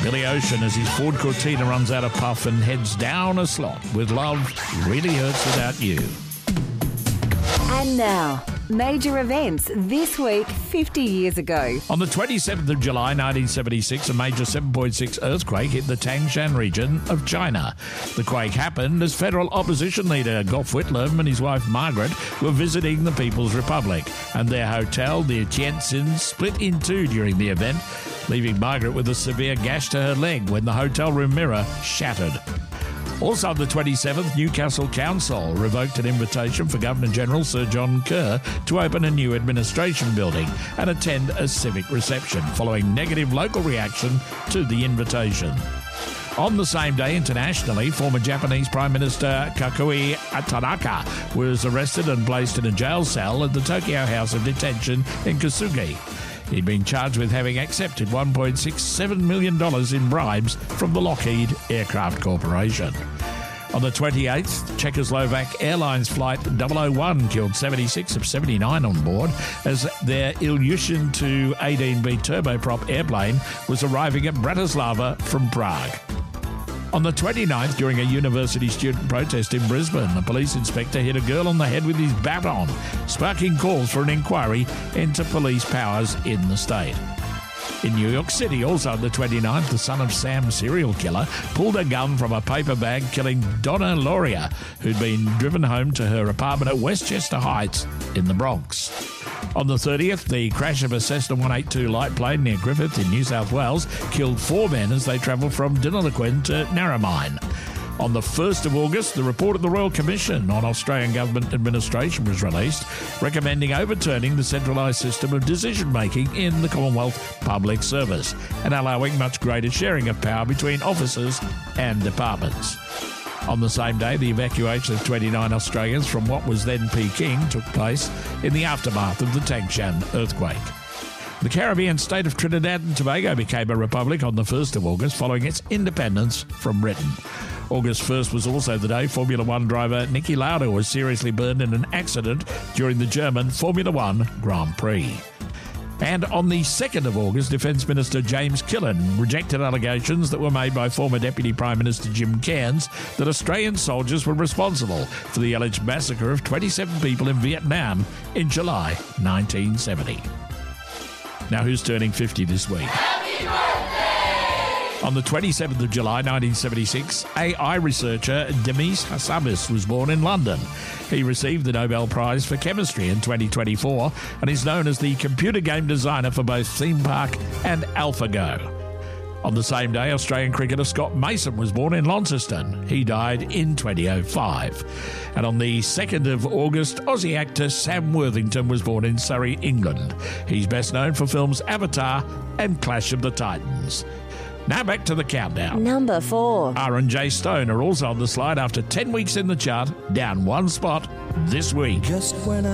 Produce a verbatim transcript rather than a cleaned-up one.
Billy Ocean as his Ford Cortina runs out of puff and heads down a slot with Love Really Hurts Without You. And now, major events this week fifty years ago. On the twenty-seventh of July nineteen seventy-six, a major seven point six earthquake hit the Tangshan region of China. The quake happened as federal opposition leader Gough Whitlam and his wife Margaret were visiting the People's Republic, and their hotel near Tientsin split in two during the event, leaving Margaret with a severe gash to her leg when the hotel room mirror shattered. Also on the twenty-seventh, Newcastle Council revoked an invitation for Governor-General Sir John Kerr to open a new administration building and attend a civic reception following negative local reaction to the invitation. On the same day internationally, former Japanese Prime Minister Kakuei Tanaka was arrested and placed in a jail cell at the Tokyo House of Detention in Kasugi. He'd been charged with having accepted one point six seven million dollars in bribes from the Lockheed Aircraft Corporation. On the twenty-eighth, Czechoslovak Airlines Flight double oh one killed seventy-six of seventy-nine on board as their Ilyushin two eighteen B turboprop airplane was arriving at Bratislava from Prague. On the twenty-ninth, during a university student protest in Brisbane, a police inspector hit a girl on the head with his baton, sparking calls for an inquiry into police powers in the state. In New York City, also on the twenty-ninth, the son of Sam serial killer pulled a gun from a paper bag, killing Donna Lauria, who'd been driven home to her apartment at Westchester Heights in the Bronx. On the thirtieth, the crash of a Cessna one eighty-two light plane near Griffith in New South Wales killed four men as they travelled from Deniliquin to Narromine. On the first of August, the report of the Royal Commission on Australian Government Administration was released, recommending overturning the centralised system of decision-making in the Commonwealth Public Service and allowing much greater sharing of power between officers and departments. On the same day, the evacuation of twenty-nine Australians from what was then Peking took place in the aftermath of the Tangshan earthquake. The Caribbean state of Trinidad and Tobago became a republic on the first of August following its independence from Britain. August first was also the day Formula One driver Niki Lauda was seriously burned in an accident during the German Formula One Grand Prix. And on the second of August, Defence Minister James Killen rejected allegations that were made by former Deputy Prime Minister Jim Cairns that Australian soldiers were responsible for the alleged massacre of twenty-seven people in Vietnam in July nineteen seventy. Now, who's turning fifty this week? Happy birthday! On the twenty-seventh of July nineteen seventy-six, A I researcher Demis Hassabis was born in London. He received the Nobel Prize for Chemistry in twenty twenty-four and is known as the computer game designer for both Theme Park and AlphaGo. On the same day, Australian cricketer Scott Mason was born in Launceston. He died in twenty oh five. And on the second of August, Aussie actor Sam Worthington was born in Surrey, England. He's best known for films Avatar and Clash of the Titans. Now back to the countdown. Number four. R and J Stone are also on the slide after ten weeks in the chart, down one spot this week. Just when I